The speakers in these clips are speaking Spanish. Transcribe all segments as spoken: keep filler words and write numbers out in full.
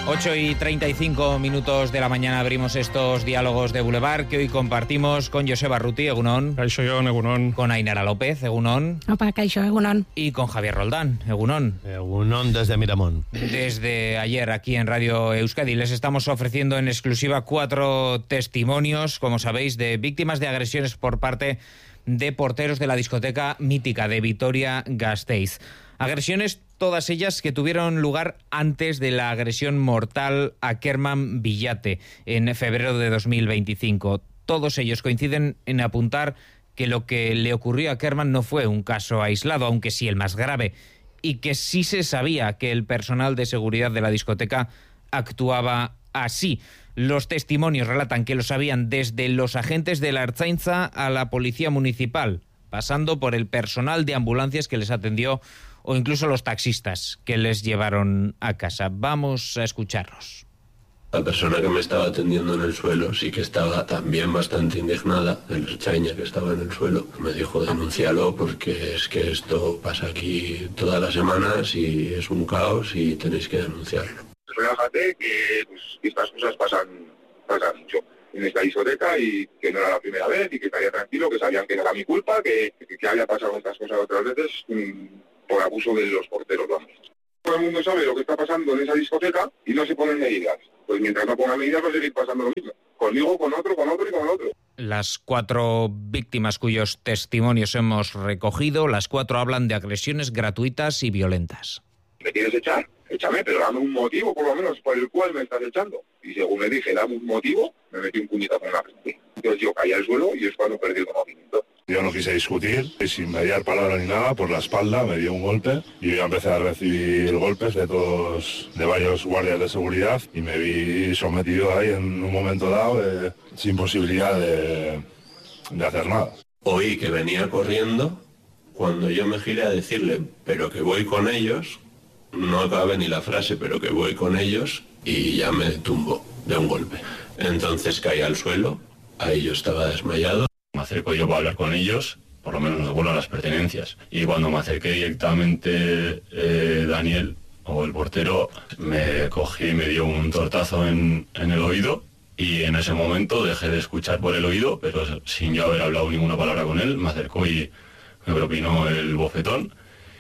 ocho y treinta y cinco minutos de la mañana abrimos estos diálogos de Boulevard que hoy compartimos con Joseba Arruti, Egunon. Kaixo Jon, Egunon. Con Ainara López, Egunon. Opa, Kaixo, Egunon. Y con Javier Roldán, Egunon. Egunon desde Miramón. Desde ayer aquí en Radio Euskadi les estamos ofreciendo en exclusiva cuatro testimonios, como sabéis, de víctimas de agresiones por parte de porteros de la discoteca mítica de Vitoria-Gasteiz. Agresiones, todas ellas que tuvieron lugar antes de la agresión mortal a Kerman Villate en febrero de dos mil veinticinco. Todos ellos coinciden en apuntar que lo que le ocurrió a Kerman no fue un caso aislado, aunque sí el más grave, y que sí se sabía que el personal de seguridad de la discoteca actuaba así. Los testimonios relatan que lo sabían desde los agentes de la Ertzaintza a la policía municipal, pasando por el personal de ambulancias que les atendió o incluso los taxistas que les llevaron a casa. Vamos a escucharlos. La persona que me estaba atendiendo en el suelo sí que estaba también bastante indignada, el ertzaina que estaba en el suelo. Me dijo, denúncialo porque es que esto pasa aquí todas las semanas y es un caos y tenéis que denunciarlo. Relájate que pues, estas cosas pasan, pasan mucho en esta discoteca y que no era la primera vez y que estaría tranquilo, que sabían que no era mi culpa, que, que había pasado estas cosas otras veces mmm, por abuso de los porteros, vamos. Todo el mundo sabe lo que está pasando en esa discoteca y no se ponen medidas. Pues mientras no pongan medidas va a seguir pasando lo mismo. Conmigo, con otro, con otro y con otro. Las cuatro víctimas cuyos testimonios hemos recogido, las cuatro hablan de agresiones gratuitas y violentas. ¿Me quieres echar? Échame, pero dame un motivo por lo menos por el cual me estás echando. Y según le dije, dame un motivo, me metí un puñetazo en la frente. Entonces yo caí al suelo y es cuando perdí el conocimiento. Yo no quise discutir, y sin mediar palabra ni nada, por la espalda me dio un golpe y yo empecé a recibir golpes de todos, de varios guardias de seguridad y me vi sometido ahí en un momento dado de, sin posibilidad de, de hacer nada. Oí que venía corriendo, cuando yo me giré a decirle, pero que voy con ellos, no acabé ni la frase, pero que voy con ellos, y ya me tumbó de un golpe. Entonces caí al suelo, ahí yo estaba desmayado. Me acerco yo para hablar con ellos, por lo menos nos devuelvo las pertenencias. Y cuando me acerqué directamente, eh, Daniel, o el portero, me cogió y me dio un tortazo en, en el oído. Y en ese momento dejé de escuchar por el oído, pero sin yo haber hablado ninguna palabra con él, me acercó y me propinó el bofetón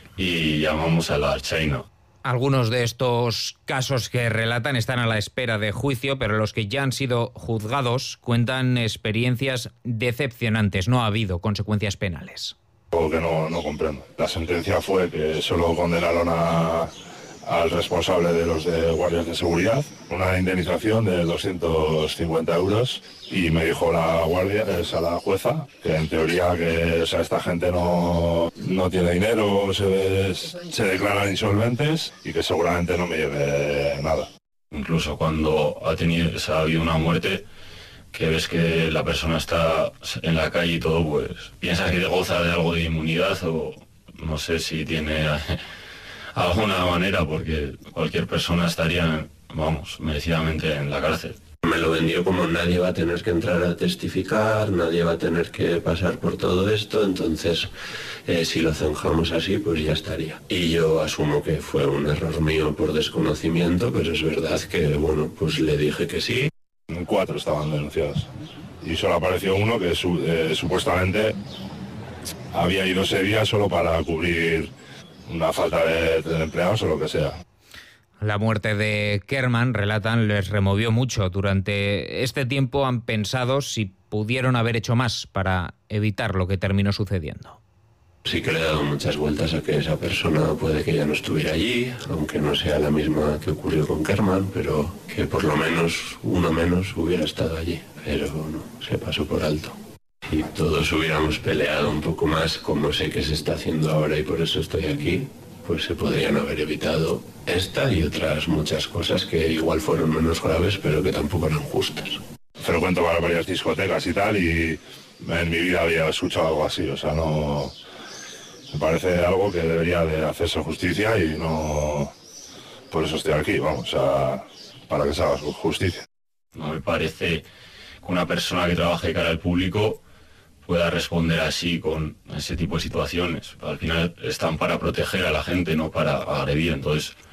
y llamamos a la Ertzaintza. Algunos de estos casos que relatan están a la espera de juicio, pero los que ya han sido juzgados cuentan experiencias decepcionantes. No ha habido consecuencias penales. Algo que no, no comprendo. La sentencia fue que solo condenaron a, al responsable de los de guardias de seguridad, una indemnización de doscientos cincuenta euros, y me dijo la guardia, es a la jueza, que en teoría que o sea, esta gente no, no tiene dinero, se, se declaran insolventes y que seguramente no me lleve nada. Incluso cuando ha, tenido, o sea, ha habido una muerte, que ves que la persona está en la calle y todo, pues piensas que goza de algo de inmunidad o no sé si tiene alguna manera, porque cualquier persona estaría, vamos, merecidamente en la cárcel. Me lo vendió como nadie va a tener que entrar a testificar, nadie va a tener que pasar por todo esto, entonces eh, si lo zanjamos así, pues ya estaría. Y yo asumo que fue un error mío por desconocimiento, pero es verdad que, bueno, pues le dije que sí. Cuatro estaban denunciados y solo apareció uno que su, eh, supuestamente había ido ese día solo para cubrir una falta de, de empleados o lo que sea. La muerte de Kerman, relatan, les removió mucho. Durante este tiempo han pensado si pudieron haber hecho más para evitar lo que terminó sucediendo. Sí que le he dado muchas vueltas a que esa persona puede que ya no estuviera allí, aunque no sea la misma que ocurrió con Kerman, pero que por lo menos uno menos hubiera estado allí. Pero no, se pasó por alto. Y todos hubiéramos peleado un poco más, como sé que se está haciendo ahora y por eso estoy aquí, pues se podrían haber evitado esta y otras muchas cosas que igual fueron menos graves, pero que tampoco eran justas. Frecuento varias discotecas y tal, y en mi vida había escuchado algo así, o sea, no... Me parece algo que debería de hacerse justicia y no... Por eso estoy aquí, vamos, a... para que se haga justicia. No me parece que una persona que trabaje de cara al público pueda responder así con ese tipo de situaciones. Al final están para proteger a la gente, no para agredir. Entonces,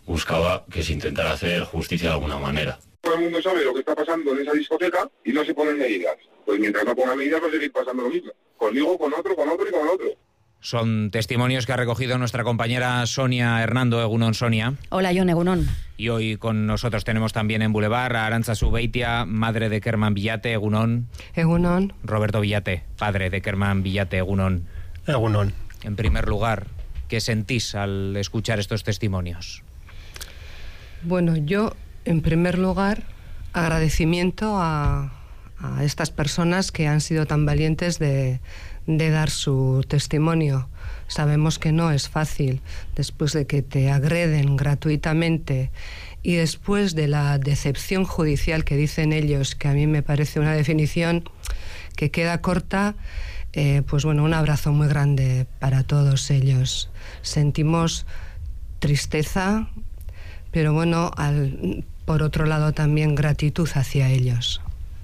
buscaba que se intentara hacer justicia de alguna manera. Todo el mundo sabe lo que está pasando en esa discoteca y no se ponen medidas. Pues mientras no pongan medidas va a seguir pasando lo mismo. Conmigo, con otro, con otro y con otro. Son testimonios que ha recogido nuestra compañera Sonia Hernando. Egunon, Sonia. Hola, Jon, egunon. Y hoy con nosotros tenemos también en Boulevard a Arantxa Zubeitia, madre de Kerman Villate. Egunon. Egunon. Roberto Villate, padre de Kerman Villate. Egunon. Egunon. En primer lugar, ¿qué sentís al escuchar estos testimonios? Bueno, yo, en primer lugar, agradecimiento a, a estas personas que han sido tan valientes de... de dar su testimonio. Sabemos que no es fácil, después de que te agreden gratuitamente y después de la decepción judicial que dicen ellos, que a mí me parece una definición que queda corta, eh, pues bueno, un abrazo muy grande para todos ellos. Sentimos tristeza, pero bueno, al, por otro lado también gratitud hacia ellos.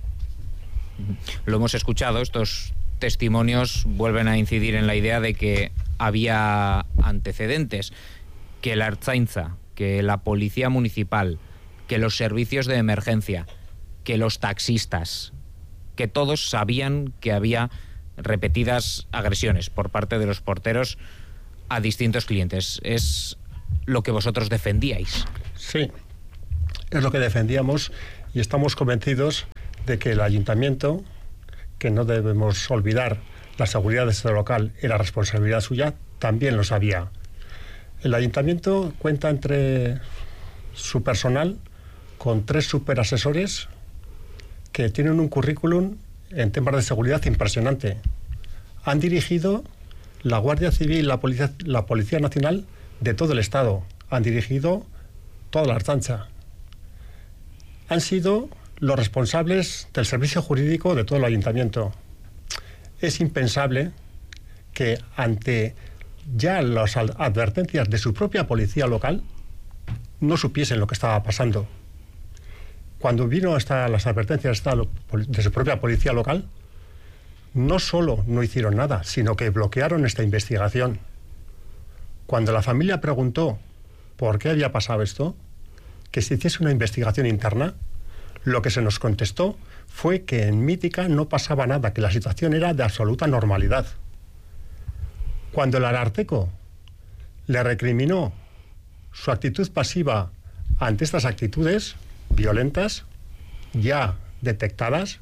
Lo hemos escuchado, estos testimonios vuelven a incidir en la idea de que había antecedentes, que la Ertzaintza, que la Policía Municipal, que los servicios de emergencia, que los taxistas, que todos sabían que había repetidas agresiones por parte de los porteros a distintos clientes. ¿Es lo que vosotros defendíais? Sí, es lo que defendíamos y estamos convencidos de que el ayuntamiento, que no debemos olvidar, la seguridad de este local era responsabilidad suya, también lo sabía. El ayuntamiento cuenta entre su personal con tres superasesores que tienen un currículum en temas de seguridad impresionante. Han dirigido la Guardia Civil y la Policía, la Policía Nacional de todo el Estado. Han dirigido toda la Ertzaintza. Han sido los responsables del servicio jurídico de todo el ayuntamiento. Es impensable que ante ya las advertencias de su propia policía local no supiesen lo que estaba pasando. Cuando vino hasta las advertencias de su propia policía local, no solo no hicieron nada, sino que bloquearon esta investigación. Cuando la familia preguntó por qué había pasado esto, que se hiciese una investigación interna, lo que se nos contestó fue que en Mítica no pasaba nada, que la situación era de absoluta normalidad. Cuando el Ararteko le recriminó su actitud pasiva ante estas actitudes violentas, ya detectadas,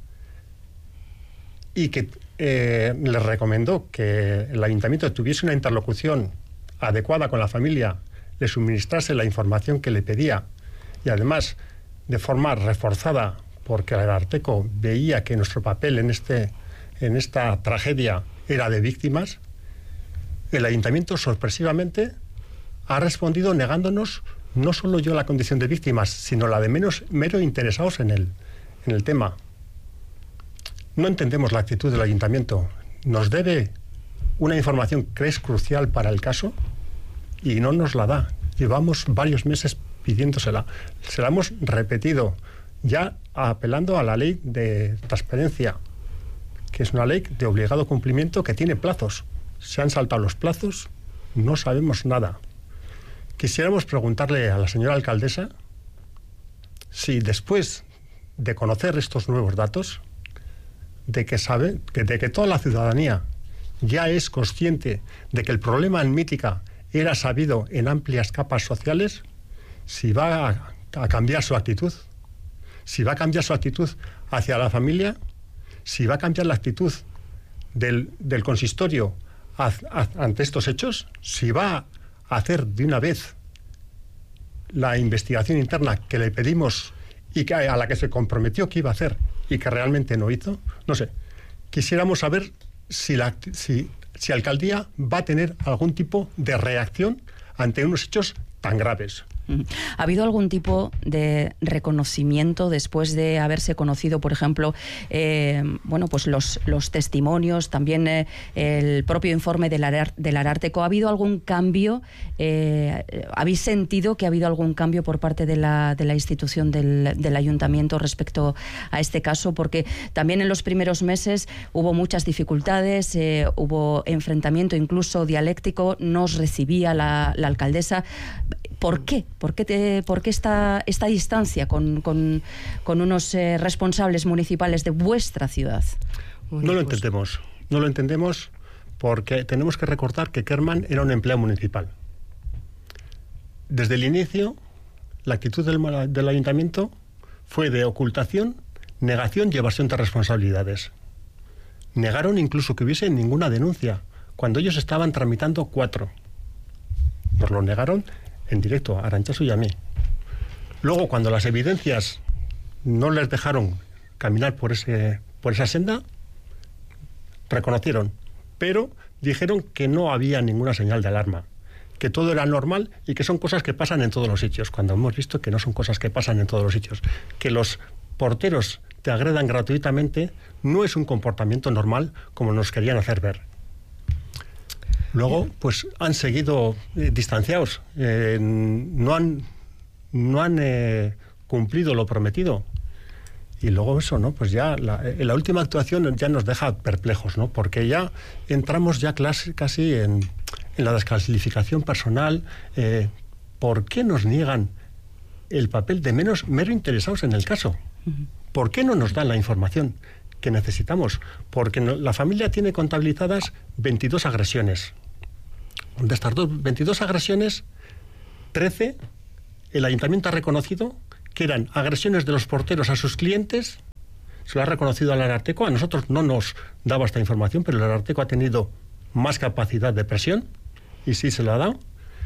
y que eh, le recomendó que el ayuntamiento tuviese una interlocución adecuada con la familia, le suministrase la información que le pedía y además de forma reforzada, porque el Ararteko veía que nuestro papel en, este, en esta tragedia era de víctimas, el ayuntamiento sorpresivamente ha respondido negándonos no solo yo la condición de víctimas, sino la de menos mero interesados en el, en el tema. No entendemos la actitud del ayuntamiento. Nos debe una información que es crucial para el caso y no nos la da. Llevamos varios meses pidiéndosela. Se la hemos repetido, ya apelando a la ley de transparencia, que es una ley de obligado cumplimiento que tiene plazos. Se han saltado los plazos, no sabemos nada. Quisiéramos preguntarle a la señora alcaldesa si después de conocer estos nuevos datos, de que sabe, de que toda la ciudadanía ya es consciente de que el problema en Mítica era sabido en amplias capas sociales, si va a, a cambiar su actitud, si va a cambiar su actitud hacia la familia, si va a cambiar la actitud del, del consistorio a, a, ante estos hechos, si va a hacer de una vez la investigación interna que le pedimos y que, a la que se comprometió que iba a hacer y que realmente no hizo. No sé, quisiéramos saber si la, si, si Alcaldía va a tener algún tipo de reacción ante unos hechos tan graves. ¿Ha habido algún tipo de reconocimiento después de haberse conocido, por ejemplo, eh, bueno, pues los, los testimonios, también eh, el propio informe del, Arar, del Ararteko? ¿Ha habido algún cambio? Eh, ¿Habéis sentido que ha habido algún cambio por parte de la, de la institución del, del ayuntamiento respecto a este caso? Porque también en los primeros meses hubo muchas dificultades, eh, hubo enfrentamiento incluso dialéctico, no os recibía la, la alcaldesa. ¿Por qué? ¿Por qué, te, por qué esta, esta distancia con, con, con unos eh, responsables municipales de vuestra ciudad? Bueno, no lo pues... entendemos. No lo entendemos porque tenemos que recordar que Kerman era un empleado municipal. Desde el inicio, la actitud del, del ayuntamiento fue de ocultación, negación y evasión de responsabilidades. Negaron incluso que hubiese ninguna denuncia, cuando ellos estaban tramitando cuatro. Nos lo negaron en directo a Arantzazu y a mí. Luego, cuando las evidencias no les dejaron caminar por, ese, por esa senda, reconocieron, pero dijeron que no había ninguna señal de alarma, que todo era normal y que son cosas que pasan en todos los sitios, cuando hemos visto que no son cosas que pasan en todos los sitios. Que los porteros te agredan gratuitamente no es un comportamiento normal como nos querían hacer ver. Luego, pues han seguido eh, distanciados, eh, no han, no han eh, cumplido lo prometido. Y luego eso, ¿no? Pues ya la, la última actuación ya nos deja perplejos, ¿no? Porque ya entramos ya casi, casi en, en la desclasificación personal. Eh, ¿Por qué nos niegan el papel de menos mero interesados en el caso? ¿Por qué no nos dan la información que necesitamos? Porque no, la familia tiene contabilizadas veintidós agresiones. De estas dos, veintidós agresiones, trece el ayuntamiento ha reconocido que eran agresiones de los porteros a sus clientes. Se lo ha reconocido al Ararteko. A nosotros no nos daba esta información, pero el Ararteko ha tenido más capacidad de presión y sí se lo ha dado.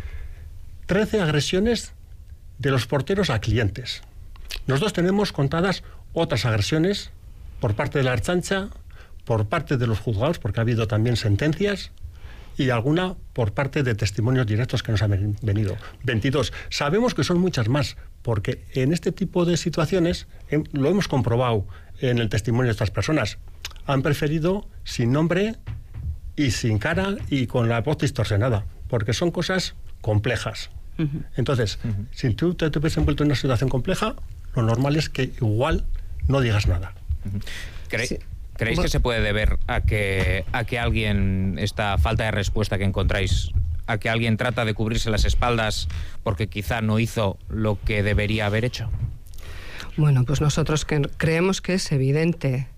trece agresiones de los porteros a clientes. Nosotros tenemos contadas otras agresiones por parte de la Ertzaintza, por parte de los juzgados, porque ha habido también sentencias, y alguna por parte de testimonios directos que nos han venido. veintidós. Sabemos que son muchas más, porque en este tipo de situaciones, eh, lo hemos comprobado en el testimonio de estas personas, han preferido sin nombre y sin cara y con la voz distorsionada, porque son cosas complejas. Uh-huh. Entonces, uh-huh. si tú te, te ves envuelto en una situación compleja, lo normal es que igual no digas nada. Uh-huh. ¿Creéis, sí. ¿Creéis que se puede deber a que, a que alguien, esta falta de respuesta que encontráis, a que alguien trata de cubrirse las espaldas porque quizá no hizo lo que debería haber hecho? Bueno, pues nosotros que creemos que es evidente.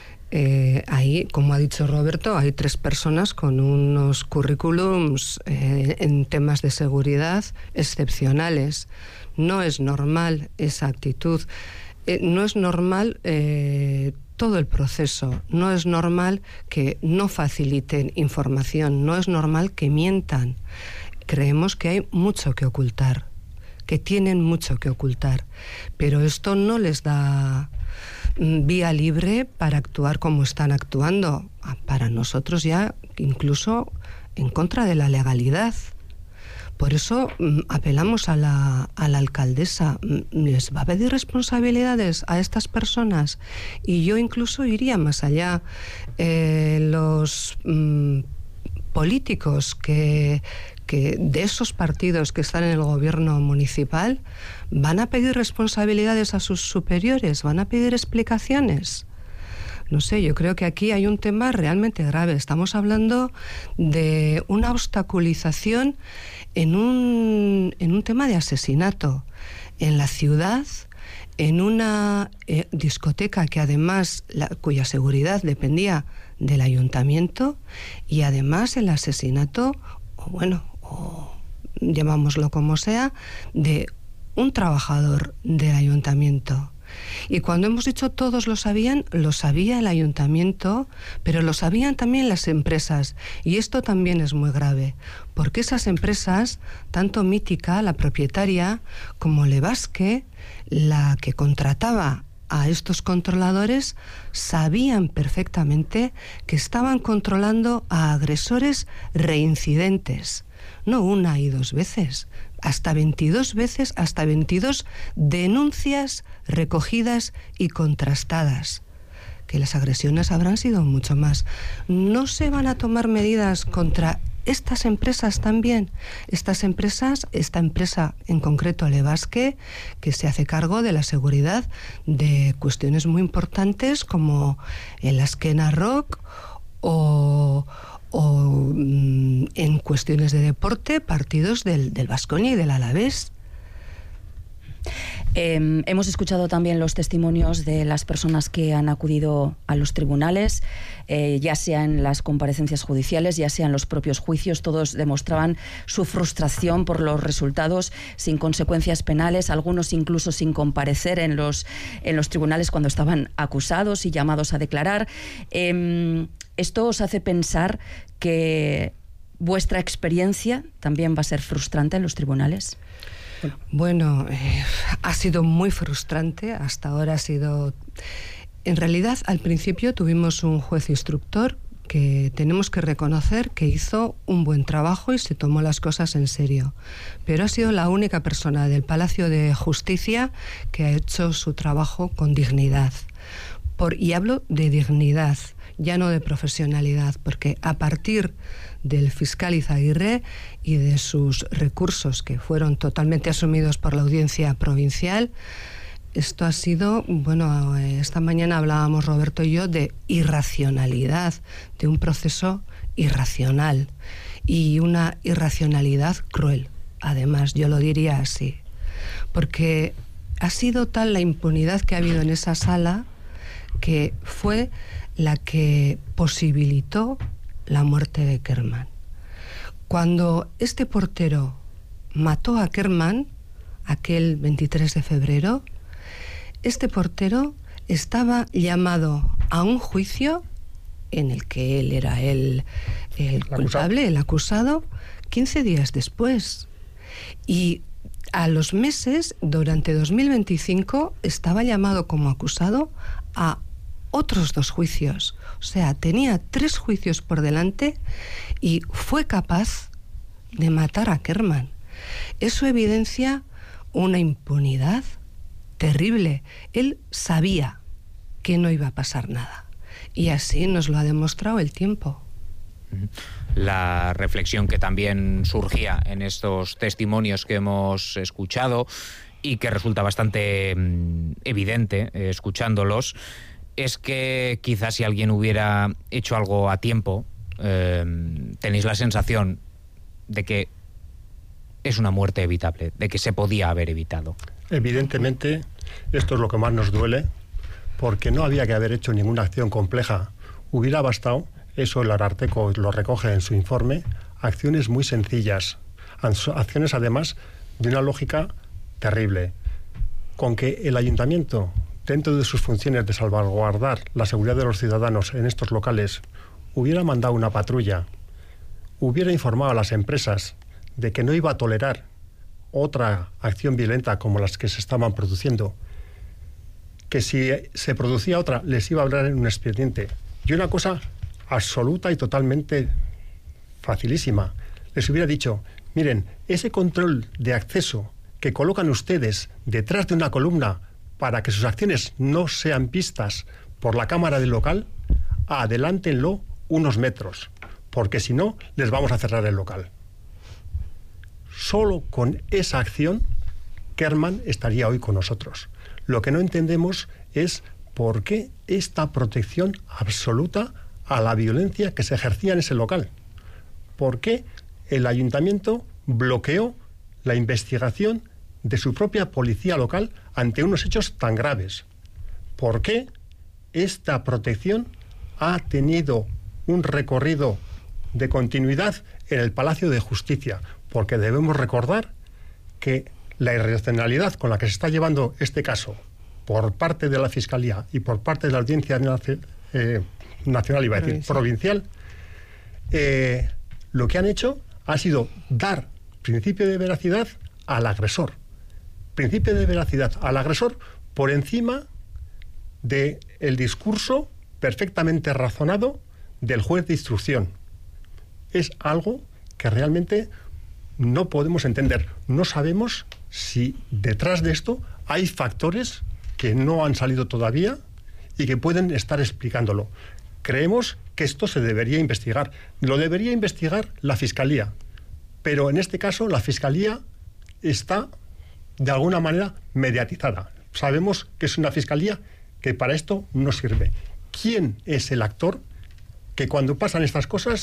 Eh, ahí, como ha dicho Roberto, hay tres personas con unos currículums eh, en temas de seguridad excepcionales. No es normal esa actitud. Eh, no es normal eh, todo el proceso. No es normal que no faciliten información. No es normal que mientan. Creemos que hay mucho que ocultar, que tienen mucho que ocultar. Pero esto no les da vía libre para actuar como están actuando. Para nosotros ya incluso en contra de la legalidad. Por eso apelamos a la, a la alcaldesa. ¿Les va a pedir responsabilidades a estas personas? Y yo incluso iría más allá. Eh, los mm, políticos que, que de esos partidos que están en el gobierno municipal van a pedir responsabilidades a sus superiores, van a pedir explicaciones. No sé, yo creo que aquí hay un tema realmente grave. Estamos hablando de una obstaculización en un, en un tema de asesinato en la ciudad, en una eh, discoteca que además, la, cuya seguridad dependía del ayuntamiento, y además el asesinato, o bueno, o llamámoslo como sea, de un trabajador del ayuntamiento. Y cuando hemos dicho todos lo sabían, lo sabía el ayuntamiento, pero lo sabían también las empresas. Y esto también es muy grave, porque esas empresas, tanto Mítica, la propietaria, como Levasque, la que contrataba a estos controladores, sabían perfectamente que estaban controlando a agresores reincidentes. No una y dos veces, hasta veintidós veces, hasta veintidós denuncias recogidas y contrastadas. Que las agresiones habrán sido mucho más. ¿No se van a tomar medidas contra estas empresas también? Estas empresas, esta empresa en concreto, Levasque, que se hace cargo de la seguridad de cuestiones muy importantes como el Azkena Rock o... o mm, en cuestiones de deporte, partidos del, del Baskonia y del Alavés. Eh, hemos escuchado también los testimonios de las personas que han acudido a los tribunales, eh, ya sea en las comparecencias judiciales, ya sea en los propios juicios. Todos demostraban su frustración por los resultados sin consecuencias penales, algunos incluso sin comparecer en los, en los tribunales cuando estaban acusados y llamados a declarar. Eh, esto os hace pensar que vuestra experiencia también va a ser frustrante en los tribunales. Bueno, eh, ha sido muy frustrante, hasta ahora ha sido... En realidad, al principio tuvimos un juez instructor que tenemos que reconocer que hizo un buen trabajo y se tomó las cosas en serio, pero ha sido la única persona del Palacio de Justicia que ha hecho su trabajo con dignidad. Por, y hablo de dignidad, ya no de profesionalidad, porque a partir del fiscal Izaguirre y de sus recursos que fueron totalmente asumidos por la audiencia provincial, esto ha sido, bueno, esta mañana hablábamos Roberto y yo de irracionalidad, de un proceso irracional y una irracionalidad cruel. Además, yo lo diría así, porque ha sido tal la impunidad que ha habido en esa sala que fue la que posibilitó la muerte de Kerman. Cuando este portero mató a Kerman, aquel veintitrés de febrero, este portero estaba llamado a un juicio en el que él era el, el culpable, el acusado, quince días después. Y a los meses, durante dos mil veinticinco, estaba llamado como acusado a otros dos juicios. O sea, tenía tres juicios por delante y fue capaz de matar a Kerman. Eso evidencia una impunidad terrible. Él sabía que no iba a pasar nada y así nos lo ha demostrado el tiempo. La reflexión que también surgía en estos testimonios que hemos escuchado y que resulta bastante mm, evidente eh, escuchándolos, es que quizás si alguien hubiera hecho algo a tiempo, eh, tenéis la sensación de que es una muerte evitable, de que se podía haber evitado. Evidentemente, esto es lo que más nos duele, porque no había que haber hecho ninguna acción compleja. Hubiera bastado, eso el Ararteko lo recoge en su informe, acciones muy sencillas, acciones además de una lógica terrible. Con que el ayuntamiento, dentro de sus funciones de salvaguardar la seguridad de los ciudadanos en estos locales, hubiera mandado una patrulla, hubiera informado a las empresas de que no iba a tolerar otra acción violenta como las que se estaban produciendo, que si se producía otra les iba a hablar en un expediente. Y una cosa absoluta y totalmente facilísima, les hubiera dicho, miren, ese control de acceso que colocan ustedes detrás de una columna para que sus acciones no sean vistas por la cámara del local, adelántenlo unos metros, porque si no, les vamos a cerrar el local. Solo con esa acción, Kerman estaría hoy con nosotros. Lo que no entendemos es por qué esta protección absoluta a la violencia que se ejercía en ese local. ¿Por qué el ayuntamiento bloqueó la investigación de su propia policía local ante unos hechos tan graves? ¿Por qué esta protección ha tenido un recorrido de continuidad en el Palacio de Justicia? Porque debemos recordar que la irracionalidad con la que se está llevando este caso por parte de la Fiscalía y por parte de la Audiencia Nacional, eh, nacional iba a decir, provincial, eh, lo que han hecho ha sido dar principio de veracidad al agresor. Principio de veracidad al agresor por encima del discurso perfectamente razonado del juez de instrucción. Es algo que realmente no podemos entender. No sabemos si detrás de esto hay factores que no han salido todavía y que pueden estar explicándolo. Creemos que esto se debería investigar. Lo debería investigar la Fiscalía. Pero en este caso la Fiscalía está de alguna manera mediatizada. Sabemos que es una Fiscalía que para esto no sirve. ¿Quién es el actor que cuando pasan estas cosas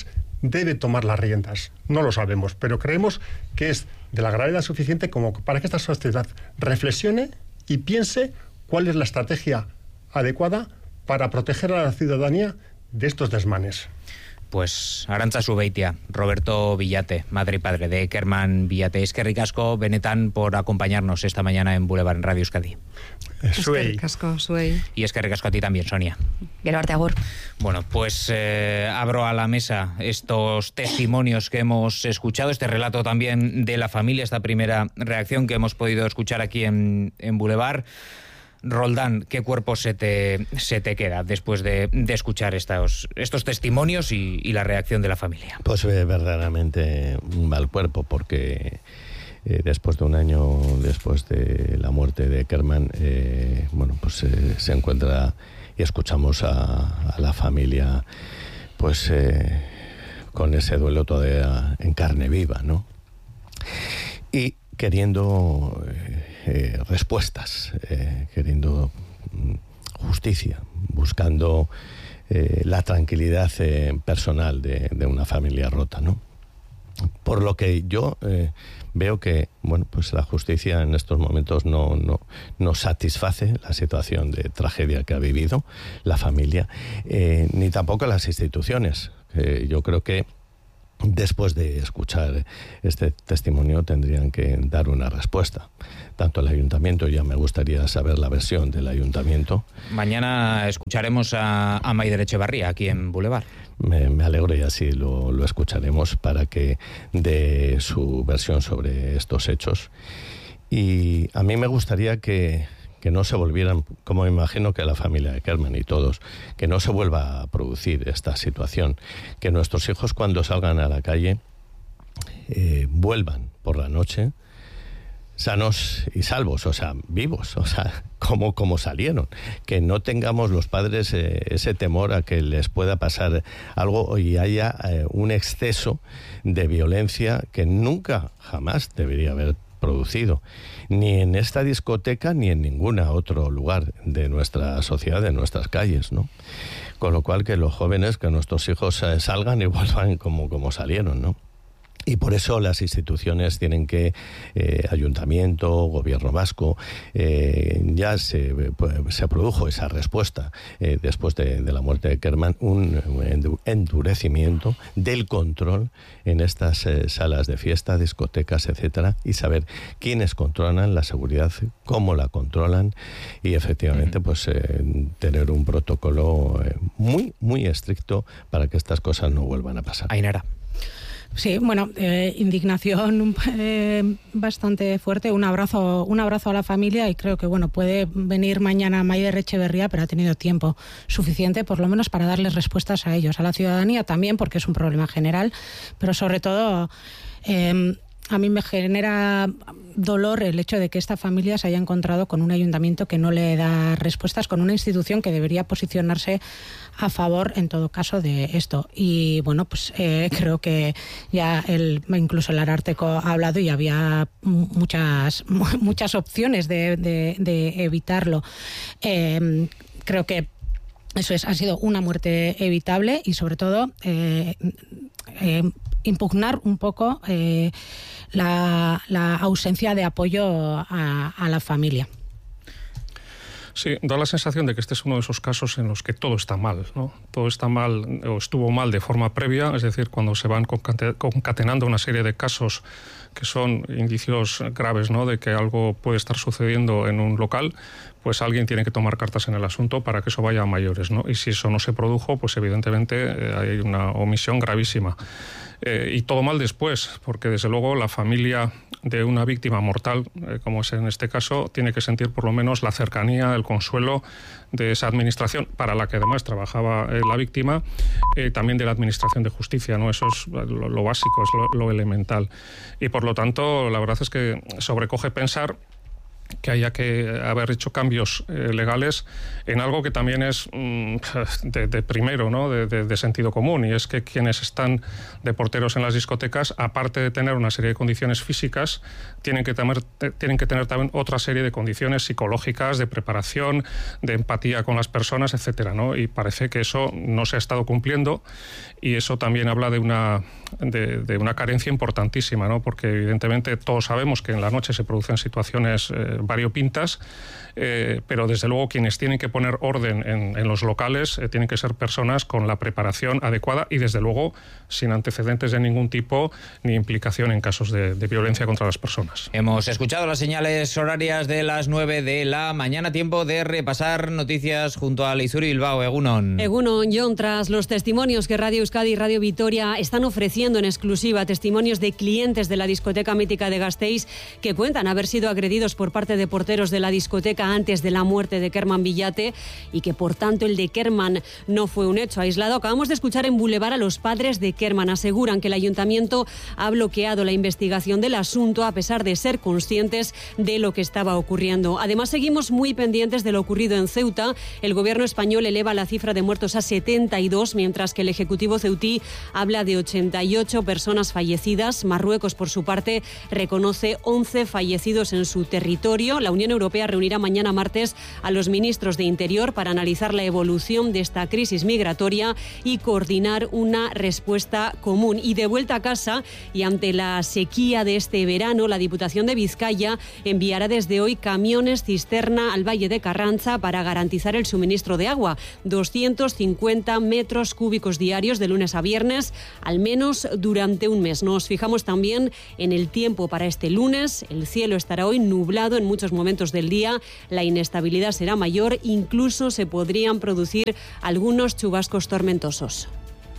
debe tomar las riendas. No lo sabemos, pero creemos que es de la gravedad suficiente como para que esta sociedad reflexione y piense cuál es la estrategia adecuada para proteger a la ciudadanía de estos desmanes. Pues Arantza Zubeitia, Roberto Villate, madre y padre de Kerman Villate. Eskerrik asko benetan por acompañarnos esta mañana en Boulevard en Radio Euskadi. Eskerrik asko, zuei. Y eskerrik asko a ti también, Sonia. Gero arte, agur. Bueno, pues eh, abro a la mesa estos testimonios que hemos escuchado, este relato también de la familia, esta primera reacción que hemos podido escuchar aquí en, en Boulevard. Roldán, ¿qué cuerpo se te, se te queda después de, de escuchar estos, estos testimonios y, y la reacción de la familia? Pues eh, verdaderamente un mal cuerpo, porque eh, después de un año después de la muerte de Kerman, eh, bueno, pues eh, se encuentra y escuchamos a, a la familia pues eh, con ese duelo todavía en carne viva, ¿no? Y queriendo eh, eh, respuestas, eh, queriendo justicia, buscando eh, la tranquilidad eh, personal de, de una familia rota, ¿no? Por lo que yo eh, veo que, bueno, pues la justicia en estos momentos no, no, no satisface la situación de tragedia que ha vivido la familia, eh, ni tampoco las instituciones. Eh, yo creo que después de escuchar este testimonio tendrían que dar una respuesta. Tanto el ayuntamiento, ya me gustaría saber la versión del ayuntamiento. Mañana escucharemos a, a Maider Echevarría aquí en Boulevard. Me, me alegro y así lo, lo escucharemos para que dé su versión sobre estos hechos. Y a mí me gustaría que, que no se volvieran, como me imagino que la familia de Kerman y todos, que no se vuelva a producir esta situación, que nuestros hijos cuando salgan a la calle eh, vuelvan por la noche sanos y salvos, o sea, vivos, o sea, como, como salieron, que no tengamos los padres eh, ese temor a que les pueda pasar algo y haya eh, un exceso de violencia que nunca, jamás debería haber producido, ni en esta discoteca ni en ningún otro lugar de nuestra sociedad, de nuestras calles, ¿no? Con lo cual que los jóvenes, que nuestros hijos eh, salgan y vuelvan como, como salieron, ¿no? Y por eso las instituciones tienen que, eh, ayuntamiento, gobierno vasco, eh, ya se, pues, se produjo esa respuesta eh, después de, de la muerte de Kerman, un endurecimiento del control en estas eh, salas de fiesta, discotecas, etcétera, y saber quiénes controlan la seguridad, cómo la controlan y efectivamente uh-huh. pues eh, tener un protocolo eh, muy, muy estricto para que estas cosas no vuelvan a pasar. Ainara. Sí, bueno, eh, indignación eh, bastante fuerte, un abrazo, un abrazo a la familia y creo que bueno puede venir mañana Maider Echevarría, pero ha tenido tiempo suficiente por lo menos para darles respuestas a ellos, a la ciudadanía también porque es un problema general, pero sobre todo eh, a mí me genera dolor el hecho de que esta familia se haya encontrado con un ayuntamiento que no le da respuestas, con una institución que debería posicionarse a favor, en todo caso, de esto. Y bueno, pues eh, creo que ya el, incluso el Ararteko ha hablado y había muchas, muchas opciones de, de, de evitarlo. Eh, creo que eso es, ha sido una muerte evitable y sobre todo eh, eh, impugnar un poco eh, la, la ausencia de apoyo a, a la familia. Sí, da la sensación de que este es uno de esos casos en los que todo está mal, ¿no? Todo está mal o estuvo mal de forma previa, es decir, cuando se van concatenando una serie de casos que son indicios graves, ¿no?, de que algo puede estar sucediendo en un local, pues alguien tiene que tomar cartas en el asunto para que eso vaya a mayores, ¿no? Y si eso no se produjo, pues evidentemente eh, hay una omisión gravísima. Eh, y todo mal después, porque desde luego la familia de una víctima mortal, eh, como es en este caso, tiene que sentir por lo menos la cercanía, el consuelo de esa administración, para la que además trabajaba eh, la víctima, eh, también de la administración de justicia, ¿no? Eso es lo, lo básico, es lo, lo elemental. Y por lo tanto, la verdad es que sobrecoge pensar que haya que haber hecho cambios eh, legales en algo que también es mm, de, de primero, ¿no? de, de, de sentido común, y es que quienes están de porteros en las discotecas, aparte de tener una serie de condiciones físicas, tienen que tener, tienen que tener también otra serie de condiciones psicológicas, de preparación, de empatía con las personas, etcétera, ¿no? Y parece que eso no se ha estado cumpliendo, y eso también habla de una, de, de una carencia importantísima, ¿no? Porque evidentemente todos sabemos que en la noche se producen situaciones eh, variopintas, eh, pero desde luego quienes tienen que poner orden en, en los locales eh, tienen que ser personas con la preparación adecuada y desde luego sin antecedentes de ningún tipo ni implicación en casos de, de violencia contra las personas. Hemos escuchado las señales horarias de las nueve de la mañana, tiempo de repasar noticias junto a Leizuri Bilbao. Egunon. Egunon, John, tras los testimonios que Radio Euskadi y Radio Vitoria están ofreciendo en exclusiva, testimonios de clientes de la discoteca mítica de Gasteiz que cuentan haber sido agredidos por parte de porteros de la discoteca antes de la muerte de Kerman Villate y que por tanto el de Kerman no fue un hecho aislado. Acabamos de escuchar en Boulevard a los padres de Kerman. Aseguran que el ayuntamiento ha bloqueado la investigación del asunto a pesar de ser conscientes de lo que estaba ocurriendo. Además, seguimos muy pendientes de lo ocurrido en Ceuta. El gobierno español eleva la cifra de muertos a setenta y dos, mientras que el ejecutivo ceutí habla de ochenta y ocho personas fallecidas. Marruecos, por su parte, reconoce once fallecidos en su territorio. La Unión Europea reunirá mañana martes a los ministros de Interior para analizar la evolución de esta crisis migratoria y coordinar una respuesta común. Y de vuelta a casa, y ante la sequía de este verano, la Diputación de Vizcaya enviará desde hoy camiones cisterna al Valle de Carranza para garantizar el suministro de agua. doscientos cincuenta metros cúbicos diarios de lunes a viernes, al menos durante un mes. Nos fijamos también en el tiempo para este lunes. El cielo estará hoy nublado en muchos momentos del día. La inestabilidad será mayor, incluso se podrían producir algunos chubascos tormentosos.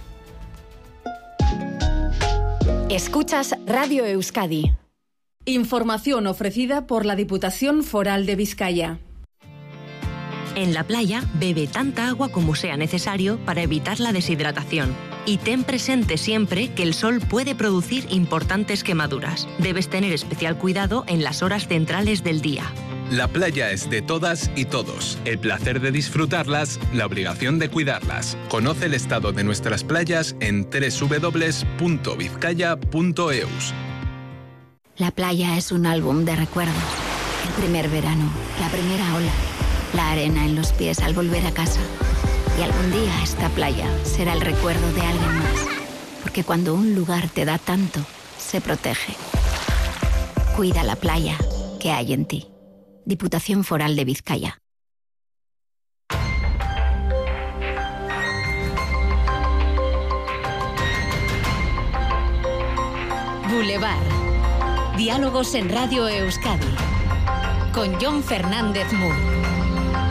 Escuchas Radio Euskadi. Información ofrecida por la Diputación Foral de Vizcaya. En la playa, bebe tanta agua como sea necesario para evitar la deshidratación. Y ten presente siempre que el sol puede producir importantes quemaduras. Debes tener especial cuidado en las horas centrales del día. La playa es de todas y todos. El placer de disfrutarlas, la obligación de cuidarlas. Conoce el estado de nuestras playas en doble u doble u doble u punto vizcaya punto e u s. La playa es un álbum de recuerdos. El primer verano, la primera ola, la arena en los pies al volver a casa. Y algún día esta playa será el recuerdo de alguien más. Porque cuando un lugar te da tanto, se protege. Cuida la playa que hay en ti. Diputación Foral de Vizcaya. Boulevard. Diálogos en Radio Euskadi. Con John Fernández Moore.